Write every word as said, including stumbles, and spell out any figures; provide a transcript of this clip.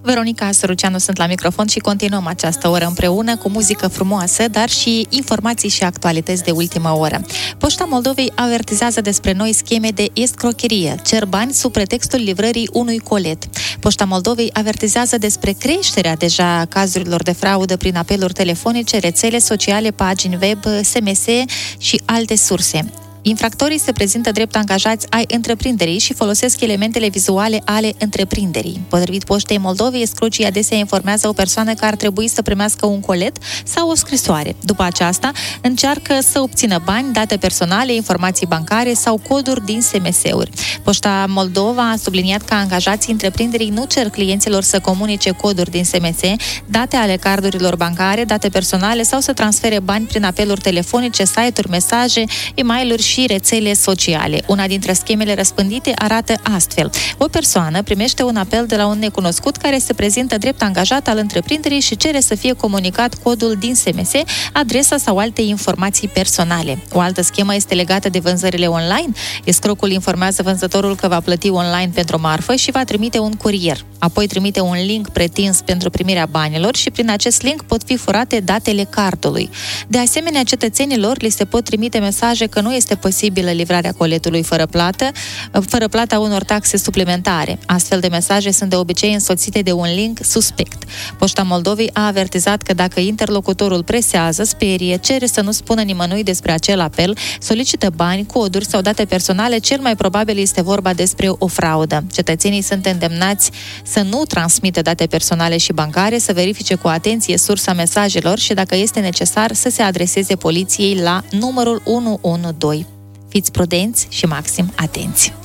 Veronica Săruceanu sunt la microfon și continuăm această oră împreună cu muzică frumoasă, dar și informații și actualități de ultimă oră. Poșta Moldovei avertizează despre noi scheme de escrocherie, cer bani sub pretextul livrării unui colet. Poșta Moldovei avertizează despre creșterea deja cazurilor de fraudă prin apeluri telefonice, rețele sociale, pagini web, S M S și alte surse. Infractorii se prezintă drept angajați ai întreprinderii și folosesc elementele vizuale ale întreprinderii. Potrivit Poștei Moldovei, escrocii adesea informează o persoană că ar trebui să primească un colet sau o scrisoare. După aceasta, încearcă să obțină bani, date personale, informații bancare sau coduri din S M S-uri. Poșta Moldova a subliniat că angajații întreprinderii nu cer clienților să comunice coduri din S M S, date ale cardurilor bancare, date personale sau să transfere bani prin apeluri telefonice, site-uri, mesaje, e-mail-uri și rețele sociale. Una dintre schemele răspândite arată astfel. O persoană primește un apel de la un necunoscut care se prezintă drept angajat al întreprinderii și cere să fie comunicat codul din S M S, adresa sau alte informații personale. O altă schemă este legată de vânzările online. Escrocul informează vânzătorul că va plăti online pentru o marfă și va trimite un curier. Apoi trimite un link pretins pentru primirea banilor și prin acest link pot fi furate datele cardului. De asemenea, cetățenilor li se pot trimite mesaje că nu este posibilă livrarea coletului fără plată, fără plata unor taxe suplimentare. Astfel de mesaje sunt de obicei însoțite de un link suspect. Poșta Moldovei a avertizat că dacă interlocutorul presează, sperie, cere să nu spună nimănui despre acel apel, solicită bani, coduri sau date personale, cel mai probabil este vorba despre o fraudă. Cetățenii sunt îndemnați să nu transmită date personale și bancare, să verifice cu atenție sursa mesajelor și, dacă este necesar, să se adreseze poliției la numărul unu unu doi. Fiți prudenți și maxim atenți!